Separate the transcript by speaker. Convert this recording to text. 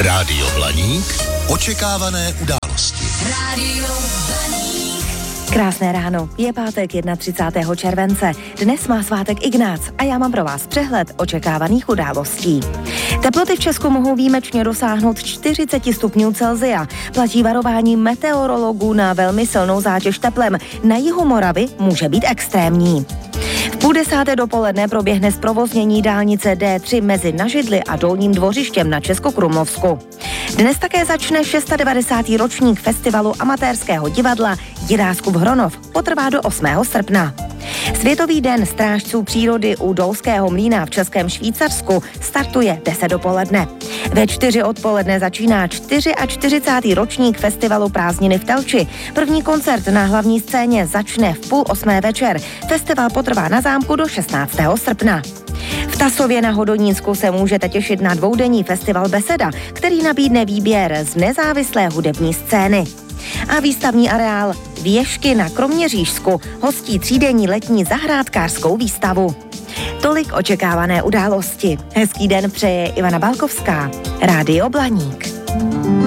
Speaker 1: Rádio Blaník. Očekávané události.
Speaker 2: Rádio Blaník.
Speaker 3: Krásné ráno, je pátek 31. července. Dnes má svátek Ignác a já mám pro vás přehled očekávaných událostí. Teploty v Česku mohou výjimečně dosáhnout 40 stupňů Celsia. Platí varování meteorologů na velmi silnou zátěž teplem. Na jihu Moravy může být extrémní. V 9:30 dopoledne proběhne zprovoznění dálnice D3 mezi Nažidli a Dolním Dvořištěm na Českokrumlovsku. Dnes také začne 690. ročník festivalu amatérského divadla Jiráskův Hronov. Potrvá do 8. srpna. Světový den strážců přírody u Dolského mlýna v Českém Švýcarsku startuje 10 dopoledne. Ve 4 odpoledne začíná 44. ročník festivalu Prázdniny v Telči. První koncert na hlavní scéně začne v 7:30 večer. Festival potrvá na zámku do 16. srpna. V Tasově na Hodonínsku se můžete těšit na dvoudenní festival Beseda, který nabídne výběr z nezávislé hudební scény. A výstavní areál Věžky na Kroměřížsku hostí třídenní letní zahrádkářskou výstavu. Tolik očekávané události. Hezký den přeje Ivana Balkovská. Rádio Blaník.